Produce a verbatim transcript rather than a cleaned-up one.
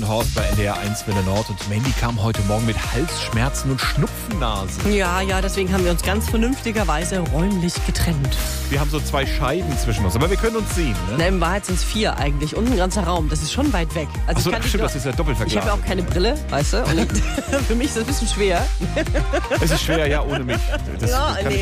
Horst bei N D R eins Welle Nord und Mandy kam heute Morgen mit Halsschmerzen und Schnupfennase. Ja, ja, deswegen haben wir uns ganz vernünftigerweise räumlich getrennt. Wir haben so zwei Scheiben zwischen uns, aber wir können uns sehen. Ne? Na, in Wahrheit sind es vier eigentlich und ein ganzer Raum. Das ist schon weit weg. Also Ach so, ich kann nicht stimmt, nur, das ist ja doppelt Ich verglast. habe ja auch keine Brille, weißt du? Und ich, für mich ist das ein bisschen schwer. Es ist schwer, ja, ohne mich. Das Ja, kann nee. ich